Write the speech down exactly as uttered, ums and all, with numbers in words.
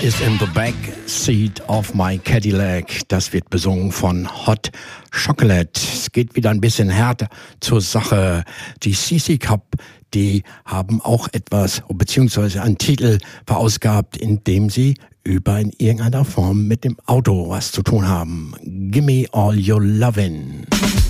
Is in the back seat of my Cadillac. Das wird besungen von Hot Chocolate. Es geht wieder ein bisschen härter zur Sache. Die C C Cup, die haben auch etwas, beziehungsweise einen Titel verausgabt, in dem sie über in irgendeiner Form mit dem Auto was zu tun haben. Gimme all your lovin'.